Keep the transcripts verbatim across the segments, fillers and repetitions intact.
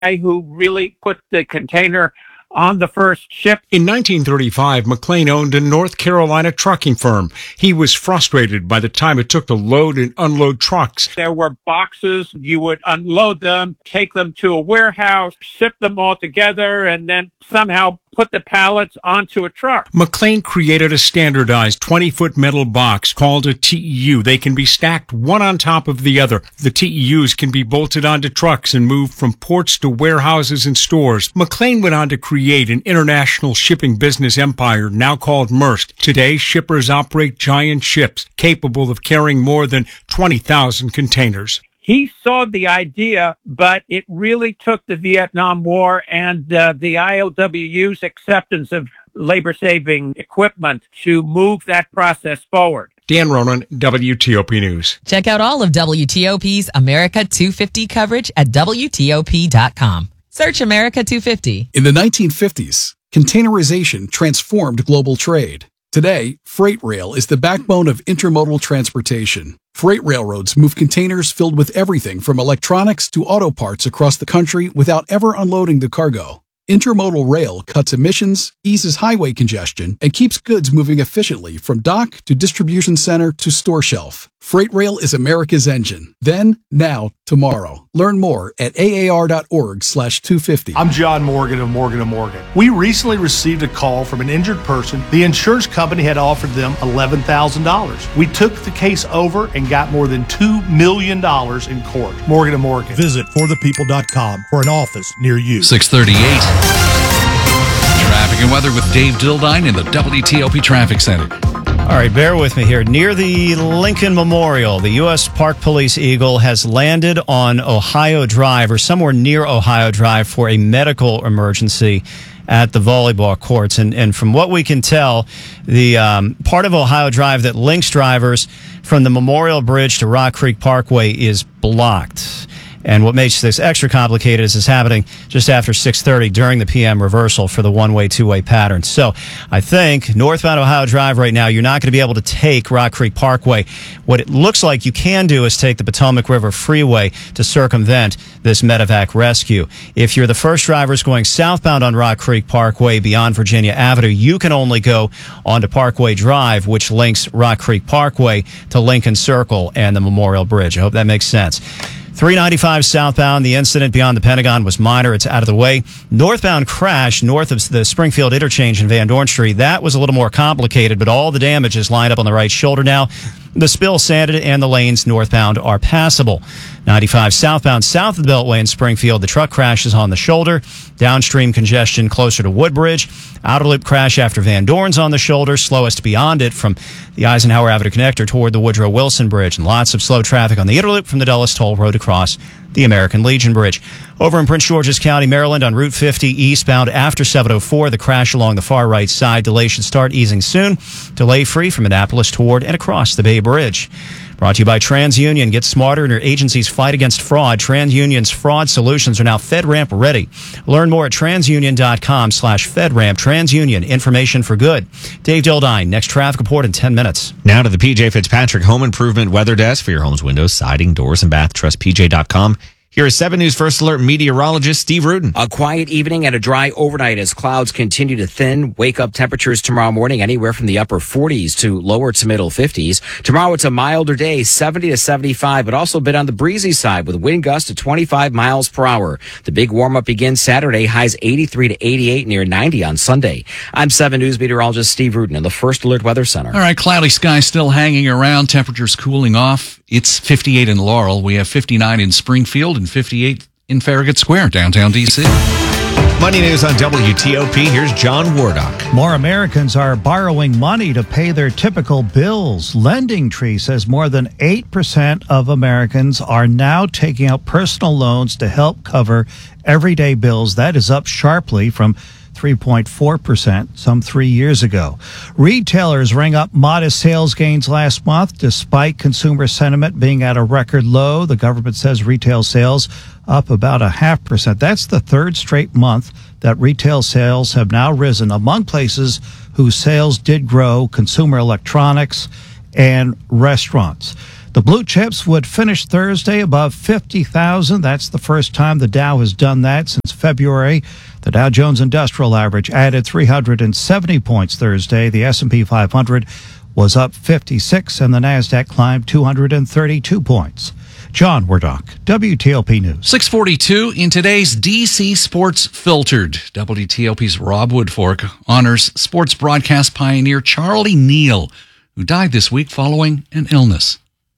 who really put the container on the first ship. In nineteen thirty-five, McLean owned a North Carolina trucking firm. He was frustrated by the time it took to load and unload trucks. There were boxes. You would unload them, take them to a warehouse, ship them all together, and then somehow put the pallets onto a truck. McLean created a standardized twenty-foot metal box called a T E U. They can be stacked one on top of the other. The T E Us can be bolted onto trucks and moved from ports to warehouses and stores. McLean went on to create an international shipping business empire now called Maersk. Today, shippers operate giant ships capable of carrying more than twenty thousand containers. He saw the idea, but it really took the Vietnam War and uh, the I L W U's acceptance of labor-saving equipment to move that process forward. Dan Ronan, W T O P News. Check out all of W T O P's America two fifty coverage at W T O P dot com. Search America two fifty. In the nineteen fifties, containerization transformed global trade. Today, freight rail is the backbone of intermodal transportation. Freight railroads move containers filled with everything from electronics to auto parts across the country without ever unloading the cargo. Intermodal rail cuts emissions, eases highway congestion, and keeps goods moving efficiently from dock to distribution center to store shelf. Freight rail is America's engine. Then, now, tomorrow. Learn more at A A R dot org slash two fifty. I'm John Morgan of Morgan and Morgan. We recently received a call from an injured person. The insurance company had offered them eleven thousand dollars. We took the case over and got more than two million dollars in court. Morgan and Morgan. Visit for the people dot com for an office near you. six thirty-eight. Traffic and weather with Dave Dildine in the W T O P Traffic Center. All right, bear with me here. Near the Lincoln Memorial, the U S Park Police Eagle has landed on Ohio Drive or somewhere near Ohio Drive for a medical emergency at the volleyball courts. And, and from what we can tell, the um, part of Ohio Drive that links drivers from the Memorial Bridge to Rock Creek Parkway is blocked. And what makes this extra complicated is it's happening just after six thirty during the P M reversal for the one-way, two-way pattern. So I think northbound Ohio Drive right now, you're not going to be able to take Rock Creek Parkway. What it looks like you can do is take the Potomac River Freeway to circumvent this medevac rescue. If you're the first drivers going southbound on Rock Creek Parkway beyond Virginia Avenue, you can only go onto Parkway Drive, which links Rock Creek Parkway to Lincoln Circle and the Memorial Bridge. I hope that makes sense. three ninety-five southbound, the incident beyond the Pentagon was minor. It's out of the way. Northbound crash north of the Springfield interchange in Van Dorn Street. That was a little more complicated, but all the damage is lined up on the right shoulder now. The spill sanded and the lanes northbound are passable. ninety-five southbound south of the Beltway in Springfield. The truck crash is on the shoulder. Downstream congestion closer to Woodbridge. Outer loop crash after Van Dorn's on the shoulder. Slowest beyond it from the Eisenhower Avenue connector toward the Woodrow Wilson Bridge. And lots of slow traffic on the inner loop from the Dulles Toll Road across the American Legion Bridge. Over in Prince George's County, Maryland, on Route fifty eastbound after seven oh four, the crash along the far right side. Delay should start easing soon. Delay free from Annapolis toward and across the Bay Bridge. Brought to you by TransUnion. Get smarter in your agency's fight against fraud. TransUnion's fraud solutions are now FedRAMP ready. Learn more at transunion.com slash FedRAMP. TransUnion, information for good. Dave Dildine, next traffic report in ten minutes. Now to the P J Fitzpatrick Home Improvement Weather Desk for your home's windows, siding, doors, and bath. Trust P J dot com. Here is seven News First Alert meteorologist Steve Rudin. A quiet evening and a dry overnight as clouds continue to thin. Wake up temperatures tomorrow morning anywhere from the upper forties to lower to middle fifties. Tomorrow it's a milder day, seventy to seventy-five, but also a bit on the breezy side with wind gusts to twenty-five miles per hour. The big warm up begins Saturday, highs eighty-three to eighty-eight, near ninety on Sunday. I'm seven News meteorologist Steve Rudin in the First Alert Weather Center. All right, cloudy skies still hanging around, temperatures cooling off. It's fifty-eight in Laurel. We have fifty-nine in Springfield and fifty-eight in Farragut Square, downtown D C. Money News on W T O P. Here's John Wardock. More Americans are borrowing money to pay their typical bills. LendingTree says more than eight percent of Americans are now taking out personal loans to help cover everyday bills. That is up sharply from three point four percent some three years ago. Retailers rang up modest sales gains last month despite consumer sentiment being at a record low. The government says retail sales up about a half percent. That's the third straight month that retail sales have now risen. Among places whose sales did grow, consumer electronics and restaurants. The blue chips would finish Thursday above fifty thousand. That's the first time the Dow has done that since February. The Dow Jones Industrial Average added three hundred seventy points Thursday. The S and P five hundred was up fifty-six, and the NASDAQ climbed two hundred thirty-two points. John Wardock, W T O P News. six forty-two in today's D C Sports Filtered. W T O P's Rob Woodfork honors sports broadcast pioneer Charlie Neal, who died this week following an illness.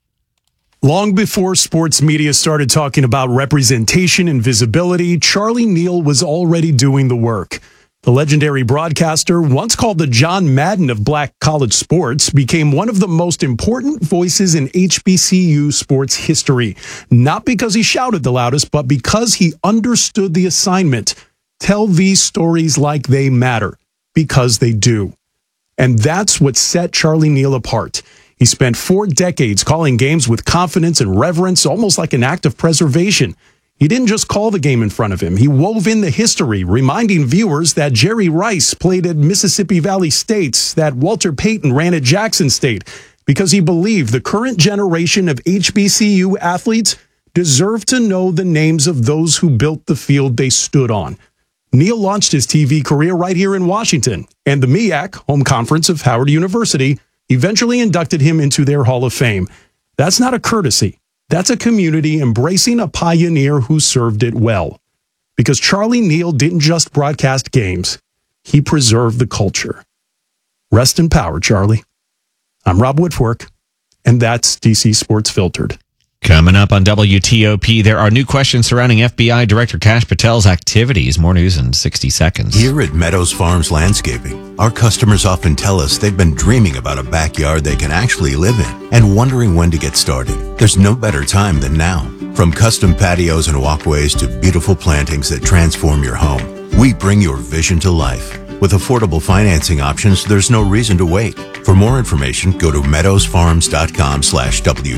Long before sports media started talking about representation and visibility, Charlie Neal was already doing the work. The legendary broadcaster, once called the John Madden of black college sports, became one of the most important voices in H B C U sports history. Not because he shouted the loudest, but because he understood the assignment. Tell these stories like they matter, because they do. And that's what set Charlie Neal apart. He spent four decades calling games with confidence and reverence, almost like an act of preservation. He didn't just call the game in front of him. He wove in the history, reminding viewers that Jerry Rice played at Mississippi Valley State, that Walter Payton ran at Jackson State, because he believed the current generation of H B C U athletes deserve to know the names of those who built the field they stood on. Neal launched his T V career right here in Washington, and the M E A C, home conference of Howard University, eventually inducted him into their Hall of Fame. That's not a courtesy. That's a community embracing a pioneer who served it well. Because Charlie Neal didn't just broadcast games. He preserved the culture. Rest in power, Charlie. I'm Rob Woodfork, and that's D C Sports Filtered. Coming up on W T O P, there are new questions surrounding F B I Director Kash Patel's activities. More news in sixty seconds. Here at Meadows Farms Landscaping, our customers often tell us they've been dreaming about a backyard they can actually live in and wondering when to get started. There's no better time than now. From custom patios and walkways to beautiful plantings that transform your home, we bring your vision to life. With affordable financing options, there's no reason to wait. For more information, go to meadowsfarms.com slash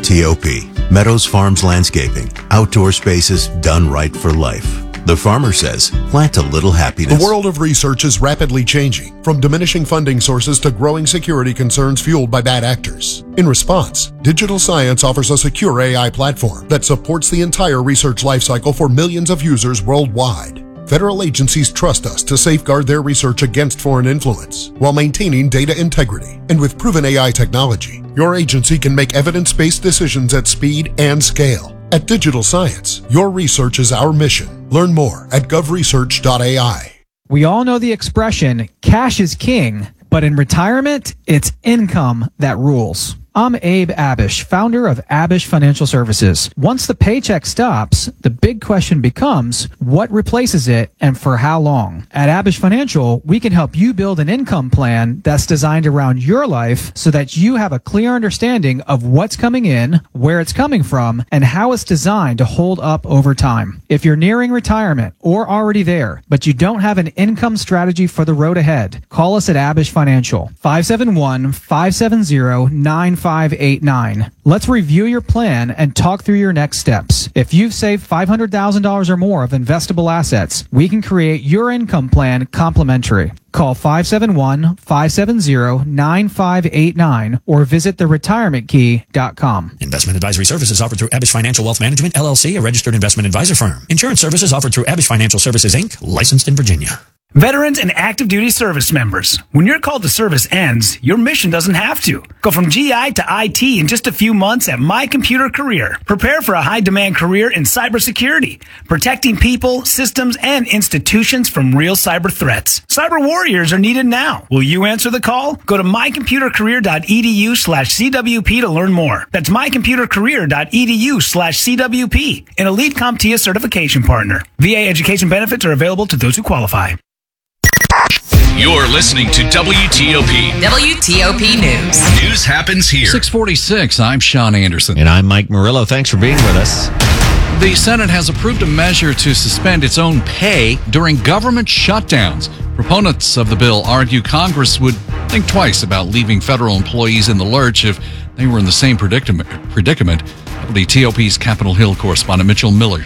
WTOP. Meadows Farms Landscaping. Outdoor spaces done right for life. The farmer says, plant a little happiness. The world of research is rapidly changing, from diminishing funding sources to growing security concerns fueled by bad actors. In response, Digital Science offers a secure A I platform that supports the entire research lifecycle for millions of users worldwide. Federal agencies trust us to safeguard their research against foreign influence while maintaining data integrity. And with proven A I technology, your agency can make evidence-based decisions at speed and scale. At Digital Science, your research is our mission. Learn more at gov research dot A I. We all know the expression, cash is king, but in retirement, it's income that rules. I'm Abe Abish, founder of Abish Financial Services. Once the paycheck stops, the big question becomes, what replaces it and for how long? At Abish Financial, we can help you build an income plan that's designed around your life so that you have a clear understanding of what's coming in, where it's coming from, and how it's designed to hold up over time. If you're nearing retirement or already there, but you don't have an income strategy for the road ahead, call us at Abish Financial, five seven one, five seven zero, nine five eight nine. Let's review your plan and talk through your next steps. If you've saved five hundred thousand dollars or more of investable assets, we can create your income plan complimentary. Call five seven one, five seven zero, nine five eight nine or visit the retirement key dot com. Investment advisory services offered through Abish Financial Wealth Management, L L C, a registered investment advisor firm. Insurance services offered through Abish Financial Services, Incorporated, licensed in Virginia. Veterans and active duty service members, when your call to service ends, your mission doesn't have to. Go from G I to I T in just a few months at My Computer Career. Prepare for a high-demand career in cybersecurity, protecting people, systems, and institutions from real cyber threats. Cyber warriors are needed now. Will you answer the call? Go to my computer career dot e d u slash C W P to learn more. That's my computer career dot e d u slash C W P, an elite CompTIA certification partner. V A education benefits are available to those who qualify. You're listening to W T O P. W T O P News. News happens here. six forty-six, I'm Sean Anderson. And I'm Mike Murillo. Thanks for being with us. The Senate has approved a measure to suspend its own pay during government shutdowns. Proponents of the bill argue Congress would think twice about leaving federal employees in the lurch if they were in the same predicament. predicament. W T O P's Capitol Hill correspondent Mitchell Miller.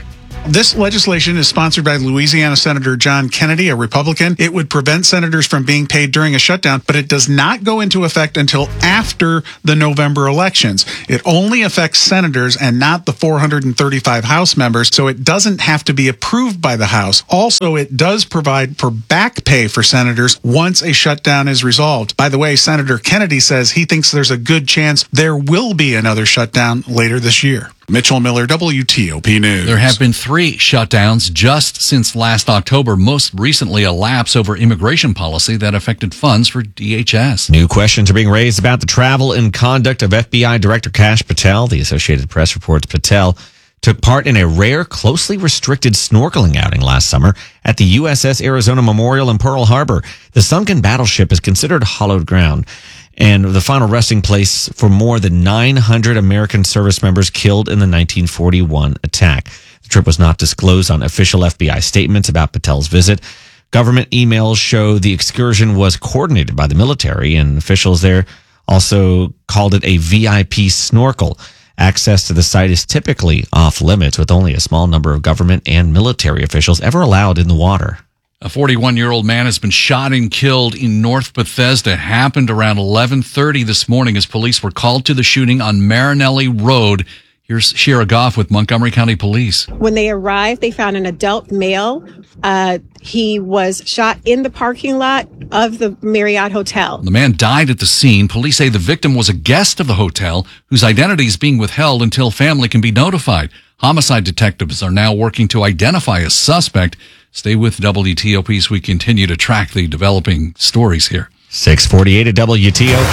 This legislation is sponsored by Louisiana Senator John Kennedy, a Republican. It would prevent senators from being paid during a shutdown, but it does not go into effect until after the November elections. It only affects senators and not the four hundred thirty-five House members, so it doesn't have to be approved by the House. Also, it does provide for back pay for senators once a shutdown is resolved. By the way, Senator Kennedy says he thinks there's a good chance there will be another shutdown later this year. Mitchell Miller, W T O P News. There have been three shutdowns just since last October, most recently a lapse over immigration policy that affected funds for D H S. New questions are being raised about the travel and conduct of F B I Director Kash Patel. The Associated Press reports Patel took part in a rare, closely restricted snorkeling outing last summer at the U S S Arizona Memorial in Pearl Harbor. The sunken battleship is considered hallowed ground and the final resting place for more than nine hundred American service members killed in the nineteen forty-one attack. The trip was not disclosed on official F B I statements about Patel's visit. Government emails show the excursion was coordinated by the military, and officials there also called it a V I P snorkel. Access to the site is typically off limits, with only a small number of government and military officials ever allowed in the water. A forty-one-year-old man has been shot and killed in North Bethesda. It happened around eleven thirty this morning as police were called to the shooting on Marinelli Road. Here's Shira Goff with Montgomery County Police. When they arrived, they found an adult male. Uh, he was shot in the parking lot of the Marriott Hotel. The man died at the scene. Police say the victim was a guest of the hotel whose identity is being withheld until family can be notified. Homicide detectives are now working to identify a suspect. Stay with W T O P as we continue to track the developing stories here. six forty-eight at W T O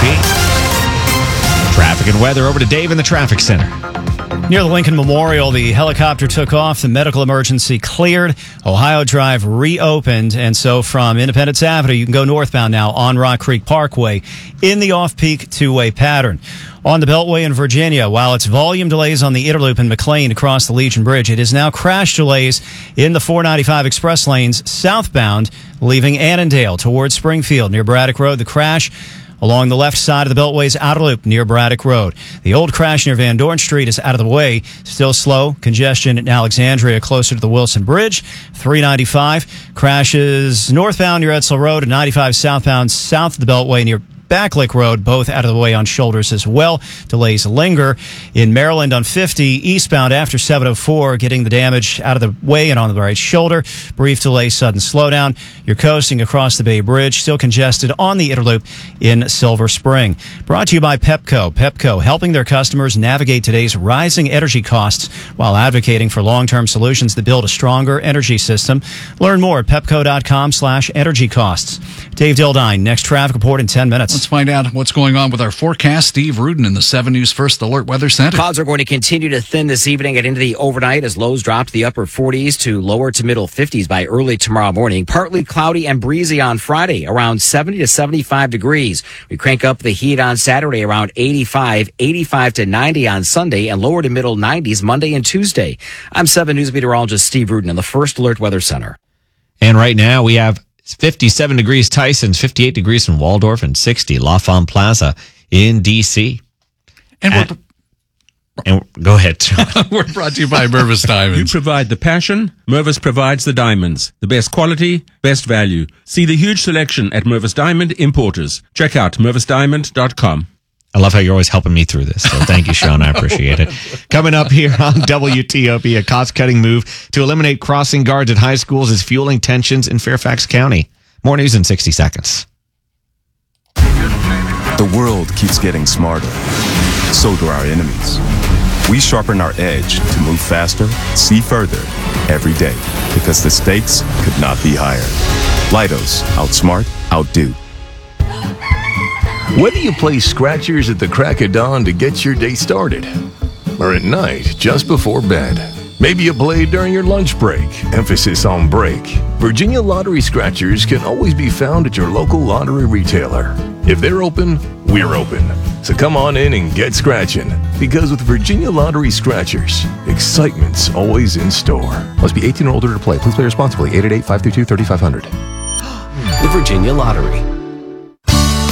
P. Traffic and weather over to Dave in the traffic center. Near the Lincoln Memorial, the helicopter took off. The medical emergency cleared. Ohio Drive reopened. And so from Independence Avenue, you can go northbound now on Rock Creek Parkway in the off-peak two-way pattern. On the Beltway in Virginia, while it's volume delays on the Interloop in McLean across the Legion Bridge, it is now crash delays in the four ninety-five express lanes southbound, leaving Annandale towards Springfield. Near Braddock Road, the crash along the left side of the Beltway's outer loop near Braddock Road. The old crash near Van Dorn Street is out of the way. Still slow. Congestion in Alexandria closer to the Wilson Bridge. three ninety-five crashes northbound near Edsel Road and ninety-five southbound south of the Beltway near Backlick Road, both out of the way on shoulders as well. Delays linger in Maryland on fifty, eastbound after seven oh four, getting the damage out of the way and on the right shoulder. Brief delay, sudden slowdown. You're coasting across the Bay Bridge, still congested on the Interloop in Silver Spring. Brought to you by Pepco. Pepco, helping their customers navigate today's rising energy costs while advocating for long-term solutions that build a stronger energy system. Learn more at pepco.com slash energy costs. Dave Dildine, next traffic report in ten minutes. Let's find out what's going on with our forecast. Steve Rudin in the seven News First Alert Weather Center. Clouds are going to continue to thin this evening and into the overnight as lows drop to the upper forties to lower to middle fifties by early tomorrow morning. Partly cloudy and breezy on Friday, around seventy to seventy-five degrees. We crank up the heat on Saturday around eighty-five, eighty-five to ninety on Sunday, and lower to middle nineties Monday and Tuesday. I'm seven News meteorologist Steve Rudin in the First Alert Weather Center. And right now we have fifty-seven degrees Tysons, fifty-eight degrees in Waldorf, and sixty L'Enfant Plaza in D C. And At, we're, and go ahead, John. We're brought to you by Mervis Diamonds. You provide the passion, Mervis provides the diamonds. The best quality, best value. See the huge selection at Mervis Diamond Importers. Check out mervis diamond dot com. I love how you're always helping me through this. So thank you, Sean. I appreciate it. Coming up here on W T O P, a cost-cutting move to eliminate crossing guards at high schools is fueling tensions in Fairfax County. More news in sixty seconds. The world keeps getting smarter. So do our enemies. We sharpen our edge to move faster, see further, every day. Because the stakes could not be higher. Leidos, outsmart, outdo. Whether you play scratchers at the crack of dawn to get your day started, or at night just before bed, maybe you play during your lunch break, emphasis on break, Virginia Lottery Scratchers can always be found at your local lottery retailer. If they're open, we're open. So come on in and get scratching, because with Virginia Lottery Scratchers, excitement's always in store. Must be eighteen or older to play. Please play responsibly. eight eight eight, five three two, three five zero zero. The Virginia Lottery.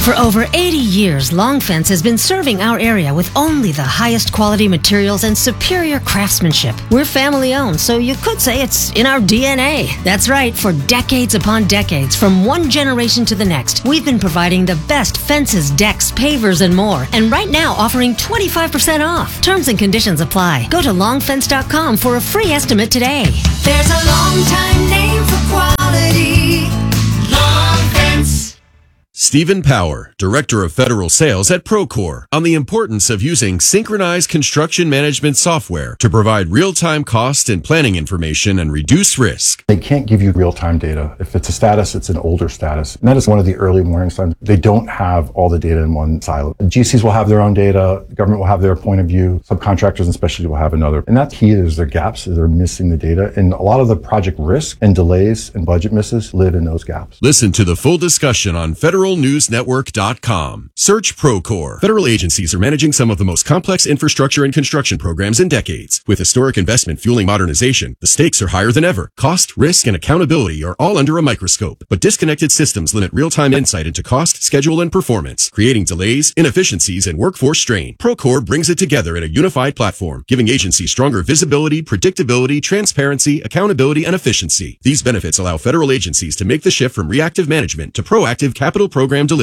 For over eighty years, Long Fence has been serving our area with only the highest quality materials and superior craftsmanship. We're family owned, so you could say it's in our D N A. That's right, for decades upon decades, from one generation to the next, we've been providing the best fences, decks, pavers, and more. And right now, offering twenty-five percent off. Terms and conditions apply. Go to long fence dot com for a free estimate today. There's a long time name for quality. Long Fence. Stephen Power, Director of Federal Sales at Procore, on the importance of using synchronized construction management software to provide real-time cost and planning information and reduce risk. They can't give you real-time data. If it's a status, it's an older status. And that is one of the early warning signs. They don't have all the data in one silo. G Cs will have their own data. The government will have their point of view. Subcontractors and specialty will have another. And that's key. There's their gaps. They're missing the data. And a lot of the project risk and delays and budget misses live in those gaps. Listen to the full discussion on federal news network dot com. Search Procore. Federal agencies are managing some of the most complex infrastructure and construction programs in decades. With historic investment fueling modernization, the stakes are higher than ever. Cost, risk, and accountability are all under a microscope. But disconnected systems limit real-time insight into cost, schedule, and performance, creating delays, inefficiencies, and workforce strain. Procore brings it together in a unified platform, giving agencies stronger visibility, predictability, transparency, accountability, and efficiency. These benefits allow federal agencies to make the shift from reactive management to proactive capital program delivery.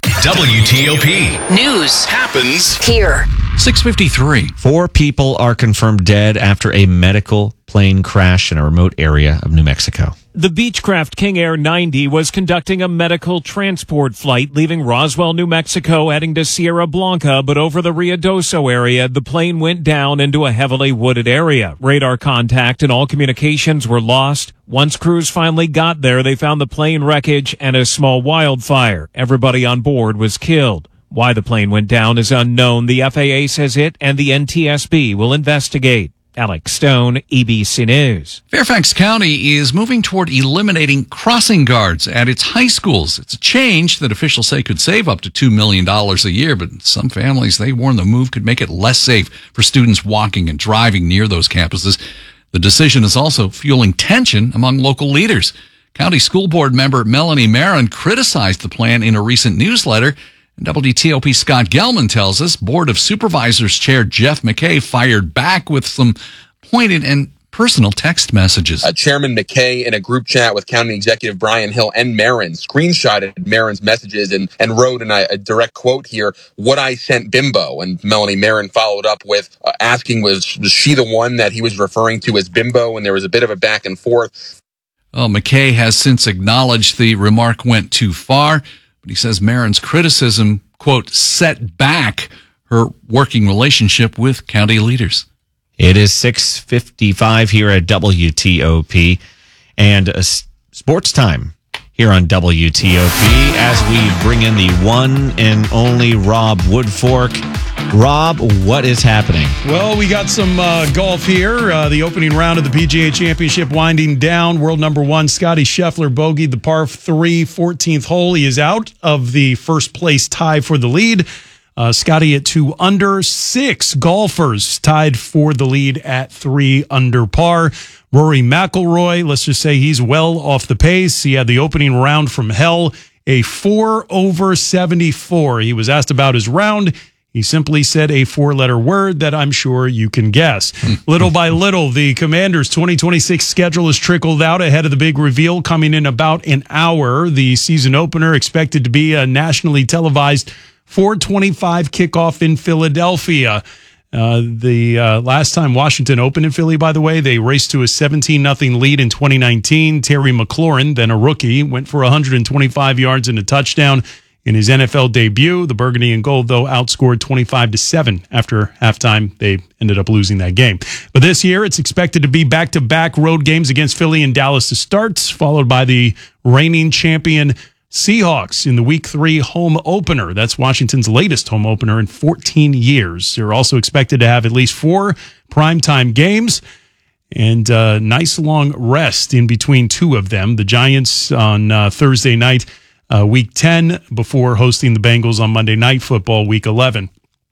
W T O P. News happens here. six fifty-three. Four people are confirmed dead after a medical plane crash in a remote area of New Mexico. The Beechcraft King Air ninety was conducting a medical transport flight leaving Roswell, New Mexico, heading to Sierra Blanca, but over the Ruidoso area, the plane went down into a heavily wooded area. Radar contact and all communications were lost. Once crews finally got there, they found the plane wreckage and a small wildfire. Everybody on board was killed. Why the plane went down is unknown. The F A A says it and the N T S B will investigate. Alex Stone, E B C News. Fairfax County is moving toward eliminating crossing guards at its high schools. It's a change that officials say could save up to two million dollars a year, but some families, they warn the move could make it less safe for students walking and driving near those campuses. The decision is also fueling tension among local leaders. County School Board member Melanie Marin criticized the plan in a recent newsletter. W T O P Scott Gelman tells us Board of Supervisors Chair Jeff McKay fired back with some pointed and personal text messages. Uh, Chairman McKay, in a group chat with County Executive Brian Hill and Marin, screenshotted Marin's messages and, and wrote, and a direct quote here, "What I sent Bimbo." And Melanie Marin followed up with uh, asking, was, was she the one that he was referring to as Bimbo? And there was a bit of a back and forth. Well, McKay has since acknowledged the remark went too far. But he says Marin's criticism, quote, set back her working relationship with county leaders. It is six fifty-five here at W T O P and uh, sports time here on W T O P as we bring in the one and only Rob Woodfork. Rob, what is happening? Well, we got some uh, golf here. Uh, the opening round of the P G A Championship winding down. World number one, Scotty Scheffler bogeyed the par three, fourteenth hole. He is out of the first place tie for the lead. Uh, Scotty at two under. Six golfers tied for the lead at three under par. Rory McIlroy, let's just say he's well off the pace. He had the opening round from hell, a four over seventy-four. He was asked about his round. He simply said a four-letter word that I'm sure you can guess. Little by little, the Commanders' twenty twenty-six schedule has trickled out ahead of the big reveal coming in about an hour. The season opener expected to be a nationally televised four twenty-five kickoff in Philadelphia. Uh, the uh, last time Washington opened in Philly, by the way, they raced to a seventeen nothing lead in twenty nineteen. Terry McLaurin, then a rookie, went for one hundred twenty-five yards and a touchdown in his N F L debut. The Burgundy and Gold, though, outscored twenty-five to seven after halftime. They ended up losing that game. But this year, it's expected to be back-to-back road games against Philly and Dallas to start, followed by the reigning champion Seahawks in the week three home opener. That's Washington's latest home opener in fourteen years. They're also expected to have at least four primetime games and a nice long rest in between two of them. The Giants on uh, Thursday night, Uh, week ten, before hosting the Bengals on Monday Night Football, week eleven.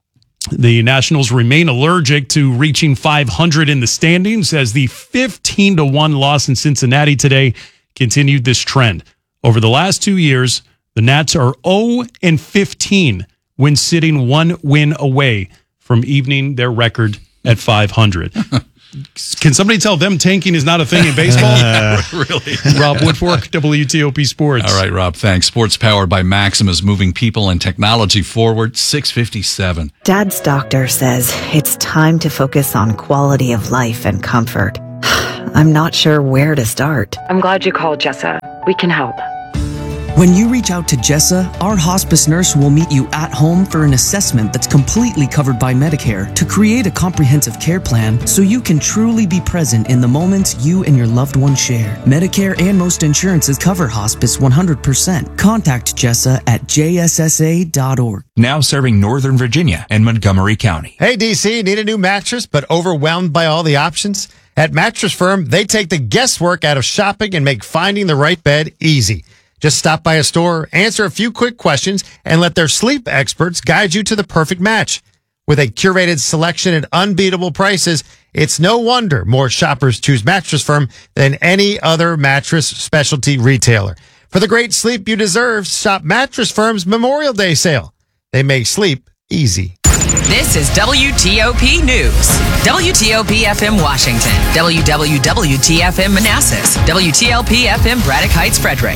The Nationals remain allergic to reaching five hundred in the standings as the fifteen to one loss in Cincinnati today continued this trend. Over the last two years, The Nats are oh and fifteen when sitting one win away from evening their record at five hundred. Can somebody tell them tanking is not a thing in baseball? Uh, really? Rob Woodfork, W T O P Sports. All right, Rob, thanks. Sports powered by Maximus, moving people and technology forward. six fifty-seven. Dad's doctor says it's time to focus on quality of life and comfort. I'm not sure where to start. I'm glad you called, Jessa. We can help. When you reach out to Jessa, our hospice nurse will meet you at home for an assessment that's completely covered by Medicare to create a comprehensive care plan so you can truly be present in the moments you and your loved one share. Medicare and most insurances cover hospice one hundred percent. Contact Jessa at j s s a dot org. Now serving Northern Virginia and Montgomery County. Hey, D C, need a new mattress but overwhelmed by all the options? At Mattress Firm, they take the guesswork out of shopping and make finding the right bed easy. Just stop by a store, answer a few quick questions, and let their sleep experts guide you to the perfect match. With a curated selection at unbeatable prices, it's no wonder more shoppers choose Mattress Firm than any other mattress specialty retailer. For the great sleep you deserve, shop Mattress Firm's Memorial Day sale. They make sleep easy. This is W T O P News. W T O P F M Washington. W W W T F M Manassas. W T L P F M Braddock Heights, Frederick.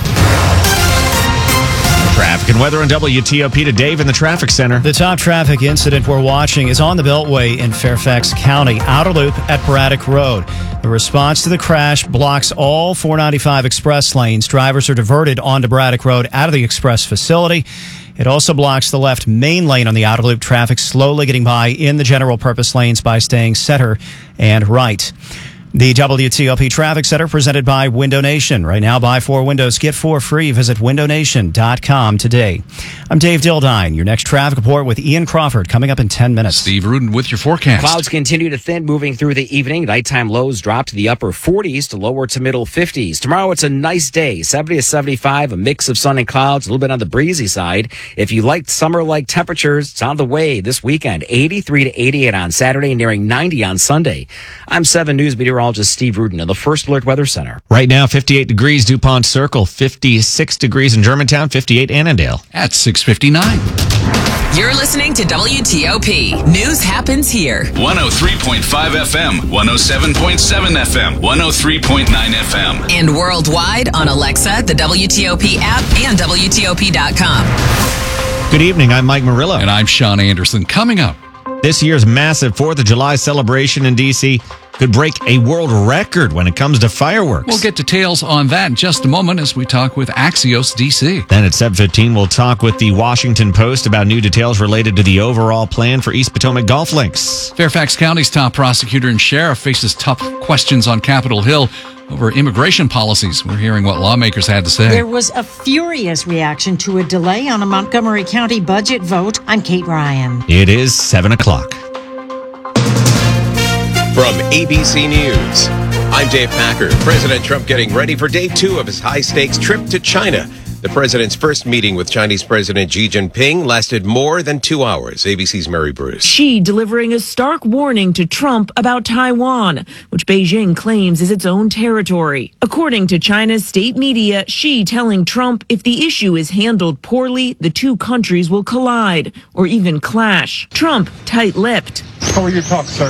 Traffic and weather on W T O P to Dave in the traffic center. The top traffic incident we're watching is on the Beltway in Fairfax County, outer loop at Braddock Road. The response to the crash blocks all four ninety-five express lanes. Drivers are diverted onto Braddock Road out of the express facility. It also blocks the left main lane on the outer loop. Traffic slowly getting by in the general purpose lanes by staying center and right. The W T O P Traffic Center presented by Window Nation. Right now, buy four windows, get four free. Visit window nation dot com today. I'm Dave Dildine. Your next traffic report with Ian Crawford coming up in ten minutes. Steve Rudin with your forecast. Clouds continue to thin, moving through the evening. Nighttime lows drop to the upper forties to lower to middle fifties. Tomorrow, it's a nice day, seventy to seventy-five, a mix of sun and clouds, a little bit on the breezy side. If you liked summer-like temperatures, it's on the way this weekend. eighty-three to eighty-eight on Saturday, nearing ninety on Sunday. I'm seven News meteorologist Steve Rudin in the First Alert Weather Center. Right now, fifty-eight degrees DuPont Circle, fifty-six degrees in Germantown, fifty-eight Annandale. At six fifty-nine. You're listening to W T O P. News happens here. one oh three point five F M, one oh seven point seven F M, one oh three point nine F M. And worldwide on Alexa, the W T O P app, and W T O P dot com. Good evening, I'm Mike Murillo. And I'm Sean Anderson. Coming up, this year's massive fourth of July celebration in D C could break a world record when it comes to fireworks. We'll get details on that in just a moment as we talk with Axios D C. Then at seven fifteen, we'll talk with the Washington Post about new details related to the overall plan for East Potomac Golf Links. Fairfax County's top prosecutor and sheriff faces tough questions on Capitol Hill over immigration policies. We're hearing what lawmakers had to say. There was a furious reaction to a delay on a Montgomery County budget vote. I'm Kate Ryan. It is seven o'clock. From A B C News, I'm Dave Packer. President Trump getting ready for day two of his high-stakes trip to China. The president's first meeting with Chinese President Xi Jinping lasted more than two hours. A B C's Mary Bruce. Xi delivering a stark warning to Trump about Taiwan, which Beijing claims is its own territory. According to China's state media, Xi telling Trump if the issue is handled poorly, the two countries will collide or even clash. Trump tight-lipped. How are your talks, sir?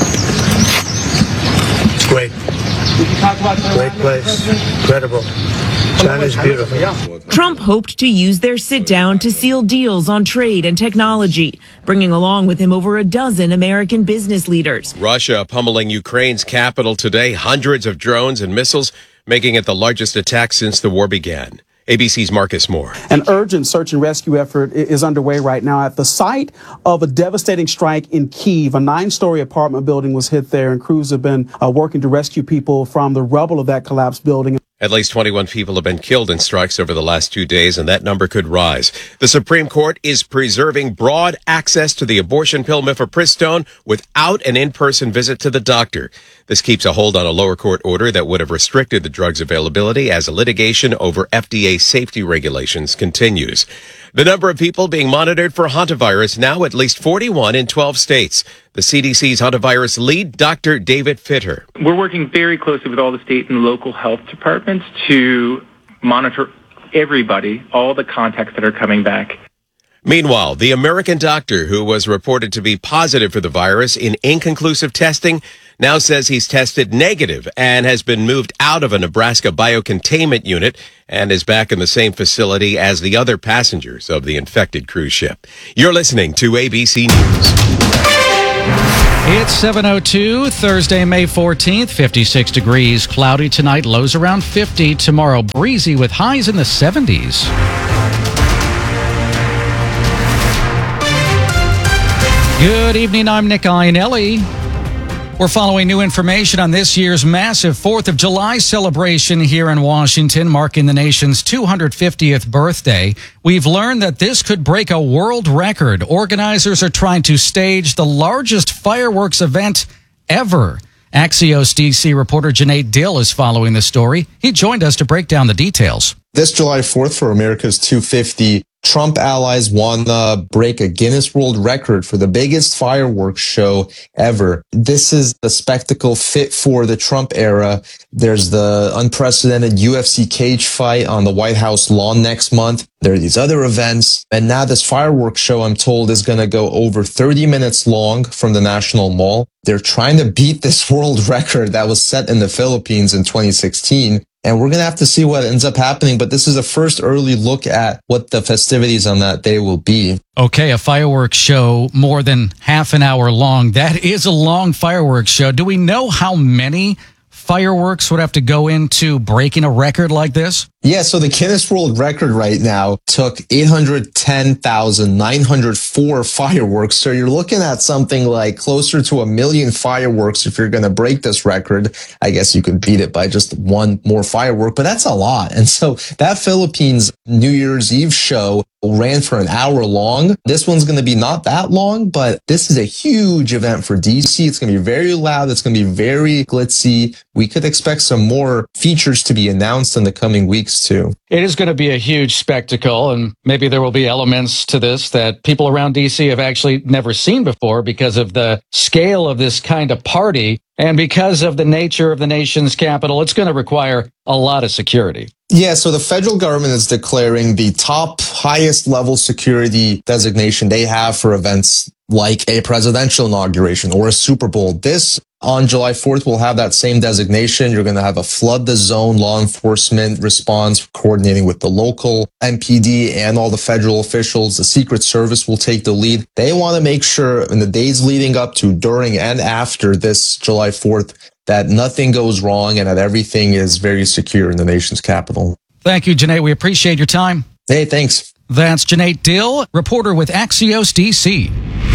It's great. Did you talk about Great place. Incredible. China's beautiful. Trump hoped to use their sit-down to seal deals on trade and technology, bringing along with him over a dozen American business leaders. Russia pummeling Ukraine's capital today. Hundreds of drones and missiles, making it the largest attack since the war began. A B C's Marcus Moore. An urgent search and rescue effort is underway right now at the site of a devastating strike in Kyiv. A nine-story apartment building was hit there, and crews have been uh, working to rescue people from the rubble of that collapsed building. At least twenty-one people have been killed in strikes over the last two days, and that number could rise. The Supreme Court is preserving broad access to the abortion pill mifepristone without an in-person visit to the doctor. This keeps a hold on a lower court order that would have restricted the drug's availability as litigation over F D A safety regulations continues. The number of people being monitored for hantavirus now at least forty-one in twelve states. The C D C's hantavirus lead, Doctor David Fitter. We're working very closely with all the state and local health departments to monitor everybody, all the contacts that are coming back. Meanwhile, the American doctor who was reported to be positive for the virus in inconclusive testing now says he's tested negative and has been moved out of a Nebraska biocontainment unit and is back in the same facility as the other passengers of the infected cruise ship. You're listening to A B C News. It's seven oh two, Thursday, May fourteenth, fifty-six degrees, cloudy tonight, lows around fifty. Tomorrow, breezy with highs in the seventies. Good evening, I'm Nick Iannelli. We're following new information on this year's massive fourth of July celebration here in Washington, marking the nation's two hundred fiftieth birthday. We've learned that this could break a world record. Organizers are trying to stage the largest fireworks event ever. Axios D C reporter Janae Dill is following the story. He joined us to break down the details. This July fourth for America's two hundred fiftieth, Trump allies want to break a Guinness World Record for the biggest fireworks show ever. This is the spectacle fit for the Trump era. There's the unprecedented U F C cage fight on the White House lawn next month. There are these other events. And now this fireworks show, I'm told, is going to go over thirty minutes long from the National Mall. They're trying to beat this world record that was set in the Philippines in twenty sixteen. And we're going to have to see what ends up happening. But this is a first early look at what the festivities on that day will be. Okay, a fireworks show more than half an hour long. That is a long fireworks show. Do we know how many fireworks would have to go into breaking a record like this? Yeah, so the Guinness World Record right now took eight hundred ten thousand nine hundred four fireworks. So you're looking at something like closer to a million fireworks if you're going to break this record. I guess you could beat it by just one more firework, but that's a lot. And so that Philippines New Year's Eve show ran for an hour long. This one's going to be not that long, but this is a huge event for D C. It's going to be very loud. It's going to be very glitzy. We could expect some more features to be announced in the coming weeks too. It is going to be a huge spectacle, and maybe there will be elements to this that people around D C have actually never seen before because of the scale of this kind of party. And because of the nature of the nation's capital, it's going to require a lot of security. Yeah, so the federal government is declaring the top highest level security designation they have for events like a presidential inauguration or a Super Bowl. This on July fourth will have that same designation. You're going to have a flood the zone law enforcement response coordinating with the local M P D and all the federal officials. The Secret Service will take the lead. They want to make sure in the days leading up to, during, and after this July fourth that nothing goes wrong and that everything is very secure in the nation's capital. Thank you, Janae. We appreciate your time. Hey, thanks. That's Janae Dill, reporter with Axios D C.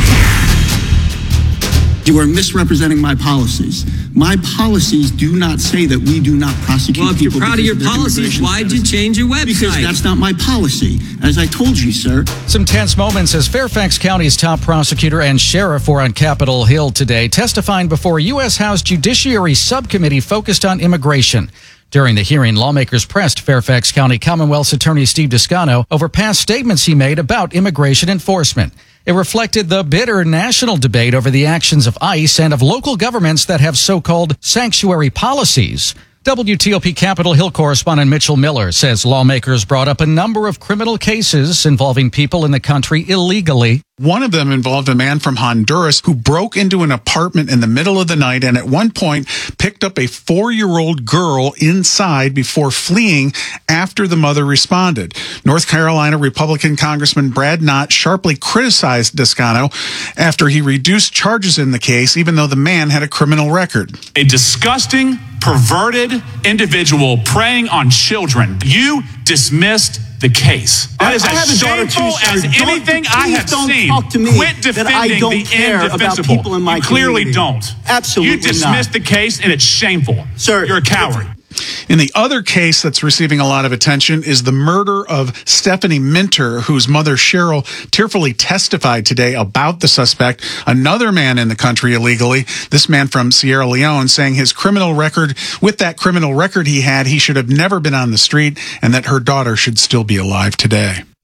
You are misrepresenting my policies. My policies do not say that we do not prosecute Well, if you're people proud of your because policies, why'd you change your website? Because that's not my policy, as I told you, sir. Some tense moments as Fairfax County's top prosecutor and sheriff were on Capitol Hill today, testifying before a U S House Judiciary Subcommittee focused on immigration. During the hearing, lawmakers pressed Fairfax County Commonwealth's Attorney Steve Descano over past statements he made about immigration enforcement. It reflected the bitter national debate over the actions of ICE and of local governments that have so-called sanctuary policies. W T O P Capitol Hill correspondent Mitchell Miller says lawmakers brought up a number of criminal cases involving people in the country illegally. One of them involved a man from Honduras who broke into an apartment in the middle of the night and at one point picked up a four-year-old girl inside before fleeing after the mother responded. North Carolina Republican Congressman Brad Knott sharply criticized Descano after he reduced charges in the case, even though the man had a criminal record. A disgusting, perverted individual preying on children. You dismissed the case. That is I have as a daughter shameful too, sir. as Don't- anything I please have don't seen. talk to me Quit that defending I don't the care about indefensible. people in my you clearly community. don't. Absolutely You dismissed not. the case, and it's shameful. Sir, you're a coward. In the other case that's receiving a lot of attention is the murder of Stephanie Minter, whose mother Cheryl tearfully testified today about the suspect, another man in the country illegally, this man from Sierra Leone, saying his criminal record, with that criminal record he had, he should have never been on the street and that her daughter should still be alive today.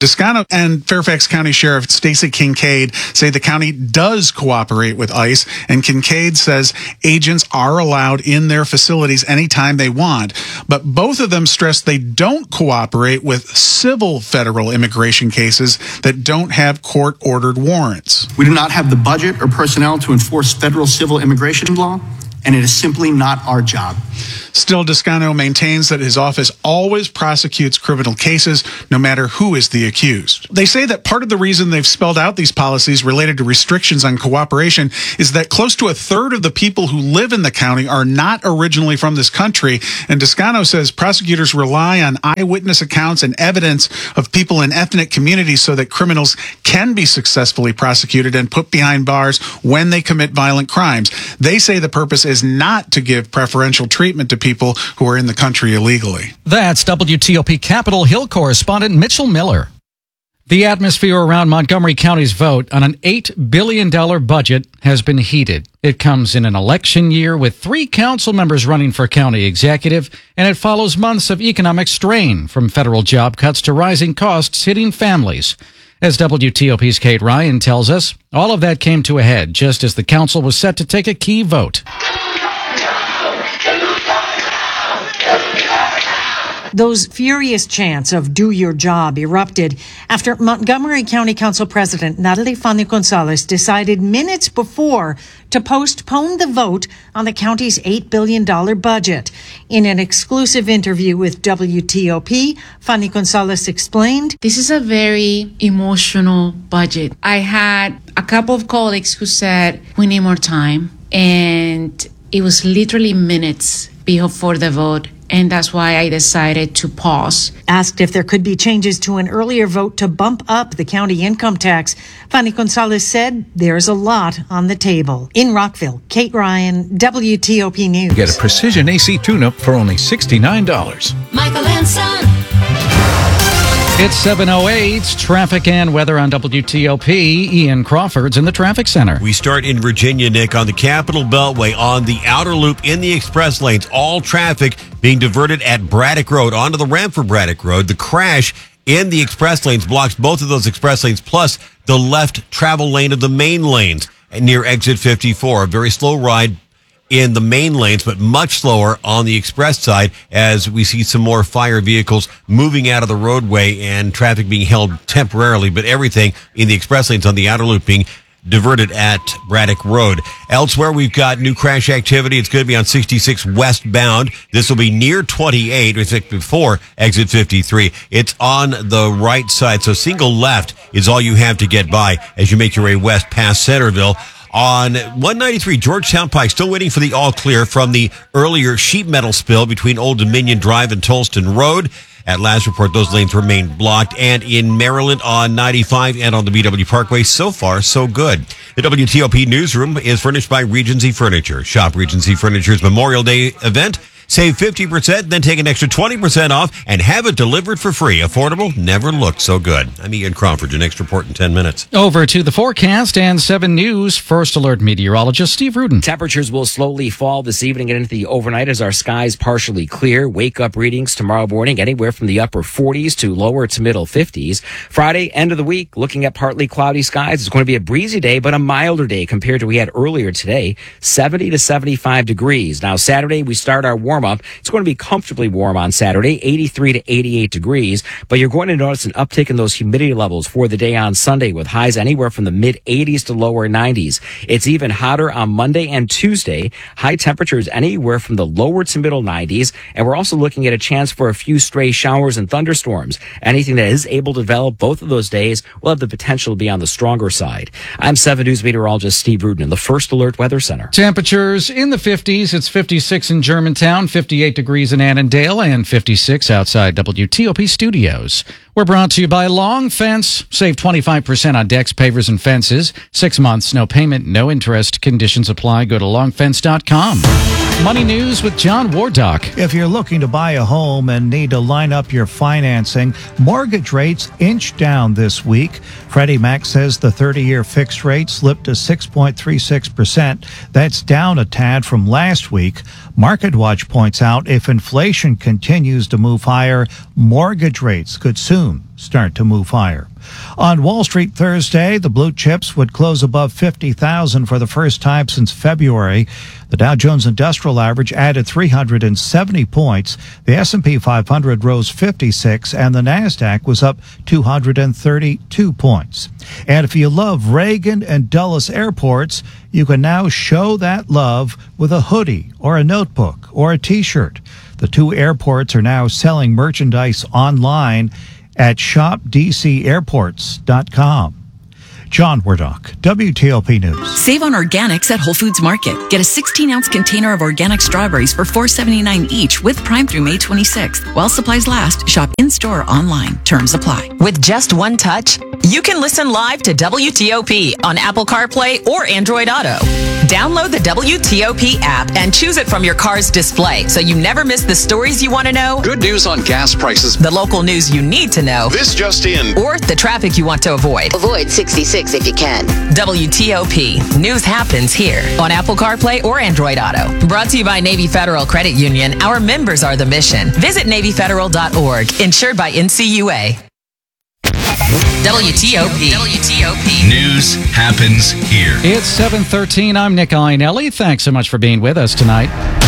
Toscano and Fairfax County Sheriff Stacey Kincaid say the county does cooperate with ICE, and Kincaid says agents are allowed in their facilities anytime they want. But both of them stress they don't cooperate with civil federal immigration cases that don't have court-ordered warrants. We do not have the budget or personnel to enforce federal civil immigration law, and it is simply not our job. Still, Toscano maintains that his office always prosecutes criminal cases, no matter who is the accused. They say that part of the reason they've spelled out these policies related to restrictions on cooperation is that close to a third of the people who live in the county are not originally from this country, and Toscano says prosecutors rely on eyewitness accounts and evidence of people in ethnic communities so that criminals can be successfully prosecuted and put behind bars when they commit violent crimes. They say the purpose is not to give preferential treatment to people who are in the country illegally. That's W T O P Capitol Hill correspondent Mitchell Miller. The atmosphere around Montgomery County's vote on an eight billion dollars budget has been heated. It comes in an election year with three council members running for county executive, and it follows months of economic strain, from federal job cuts to rising costs hitting families. As W T O P's Kate Ryan tells us, all of that came to a head just as the council was set to take a key vote. Those furious chants of "do your job" erupted after Montgomery County Council President Natalie Fanny Gonzalez decided minutes before to postpone the vote on the county's eight billion dollars budget. In an exclusive interview with W T O P, Fanny Gonzalez explained, "This is a very emotional budget. I had a couple of colleagues who said, we need more time. And it was literally minutes before the vote. And that's why I decided to pause." Asked if there could be changes to an earlier vote to bump up the county income tax, Fanny Gonzalez said there's a lot on the table. In Rockville, Kate Ryan, W T O P News. Get a precision A C tune-up for only sixty-nine dollars. Michael and Son. It's seven oh eight, traffic and weather on W T O P. Ian Crawford's in the traffic center. We start in Virginia, Nick, on the Capitol Beltway, on the outer loop in the express lanes. All traffic being diverted at Braddock Road onto the ramp for Braddock Road. The crash in the express lanes blocks both of those express lanes, plus the left travel lane of the main lanes near exit fifty-four. A very slow ride in the main lanes, but much slower on the express side as we see some more fire vehicles moving out of the roadway and traffic being held temporarily, but everything in the express lanes on the outer loop being diverted at Braddock Road. Elsewhere, we've got new crash activity. It's going to be on sixty-six westbound. This will be near twenty-eight, I think before exit fifty-three. It's on the right side, so single left is all you have to get by as you make your way west past Centerville. On one ninety-three Georgetown Pike, still waiting for the all clear from the earlier sheet metal spill between Old Dominion Drive and Tolston Road. At last report, those lanes remain blocked. And in Maryland on ninety-five and on the B W Parkway, so far, so good. The W T O P newsroom is furnished by Regency Furniture. Shop Regency Furniture's Memorial Day event. Save fifty percent, then take an extra twenty percent off and have it delivered for free. Affordable, never looked so good. I'm Ian Crawford. Your next report in ten minutes. Over to the forecast and seven News First Alert meteorologist Steve Rudin. Temperatures will slowly fall this evening and into the overnight as our skies partially clear. Wake up readings tomorrow morning anywhere from the upper forties to lower to middle fifties. Friday, end of the week, looking at partly cloudy skies. It's going to be a breezy day, but a milder day compared to what we had earlier today. seventy to seventy-five degrees. Now, Saturday, we start our warm up. It's going to be comfortably warm on Saturday, eighty-three to eighty-eight degrees, but you're going to notice an uptick in those humidity levels for the day on Sunday with highs anywhere from the mid eighties to lower nineties. It's even hotter on Monday and Tuesday. High temperatures anywhere from the lower to middle nineties, and we're also looking at a chance for a few stray showers and thunderstorms. Anything that is able to develop both of those days will have the potential to be on the stronger side. I'm seven News meteorologist Steve Rudin in the First Alert Weather Center. Temperatures in the fifties. It's fifty-six in Germantown, fifty-eight degrees in Annandale, and fifty-six outside W T O P studios. We're brought to you by Long Fence. Save twenty-five percent on decks, pavers, and fences. Six months, no payment, no interest. Conditions apply. Go to long fence dot com. Money News with John Wardock. If you're looking to buy a home and need to line up your financing, mortgage rates inched down this week. Freddie Mac says the thirty-year fixed rate slipped to six point three six percent. That's down a tad from last week. MarketWatch points out if inflation continues to move higher, mortgage rates could soon soon start to move higher. On Wall Street Thursday, the blue chips would close above fifty thousand for the first time since February. The Dow Jones Industrial Average added three hundred seventy points. The S and P five hundred rose fifty-six, and the NASDAQ was up two hundred thirty-two points. And if you love Reagan and Dulles airports, you can now show that love with a hoodie or a notebook or a T-shirt. The two airports are now selling merchandise online at shop d c airports dot com. John Wardock, W T O P News. Save on organics at Whole Foods Market. Get a sixteen ounce container of organic strawberries for four seventy-nine each with Prime through May twenty-sixth. While supplies last, shop in-store or online. Terms apply. With just one touch, you can listen live to W T O P on Apple CarPlay or Android Auto. Download the W T O P app and choose it from your car's display so you never miss the stories you want to know, good news on gas prices, the local news you need to know, this just in, or the traffic you want to avoid. Avoid sixty-six if you can. W T O P. News happens here on Apple CarPlay or Android Auto. Brought to you by Navy Federal Credit Union. Our members are the mission. Visit navy federal dot org. Insured by N C U A. W T O P. W T O P. News happens here. It's seven thirteen. I'm Nick Iannelli. Thanks so much for being with us tonight.